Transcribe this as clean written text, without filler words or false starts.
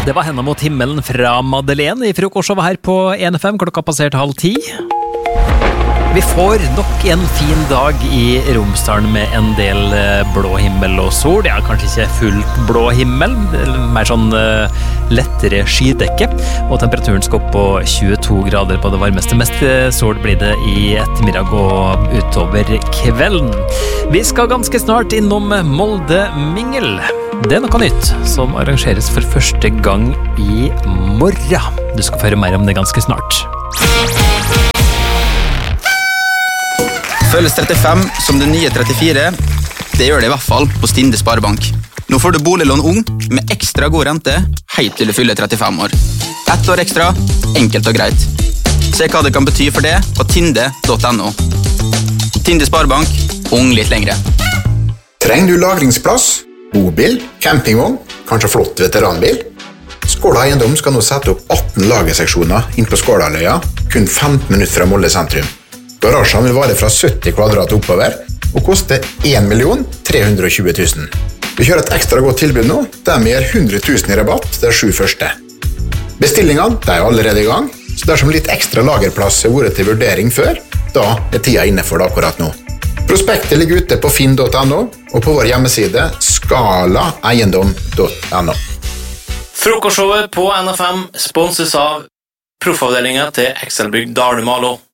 Det var henne mot himmelen fra Madeleine I frokostshowet her på 1FM, klokka passert 9:30. Vi får nok en fin dag I Romsdalen med en del blå himmel og sol. Ja, kanskje ikke fullt blå himmel, mer sånn lettere skydekke. Og temperaturen skal opp på 22 grader på det varmeste. Mest sol blir det I ettermiddag og utover kvelden. Vi skal ganske snart innom Molde Mingel. Det noe nytt som arrangeres for første gang I morgen. Du skal få høre mer om det ganske snart. Føles 35 som det nye 34. Det gjør det I hvert fall på Stinde Sparebank. Nå får du boliglån ung med ekstra god rente helt til du fyller 35 år. 1 år ekstra, enkelt og greit. Se hva det kan bety for det på tinde.no. Tinde Sparebank, ung litt lengre. Trenger du lagringsplass? Bobil, campingvogn, kanskje flott veteranbil? Skåla Eiendom skal nå sette opp 18 lagerseksjoner inn på Skålaløya, kun 15 minutter fra Molde sentrum. Garasjen vil vare fra 70 kvadrat oppover og koste 1.320 000. Vi kjører et ekstra godt tilbud nå, der vi gir 100 000 I rabatt de 7 første. Bestillingene de allerede I gang, så dersom litt ekstra lagerplass har vært til vurdering før, da tida inne for det akkurat nå. Prospektet ligger ute på finn.no og på vår hjemmeside skalaeiendom.no. Frokostshowet på NFM sponses av proffavdelingen til Excelbygg Dalumalo.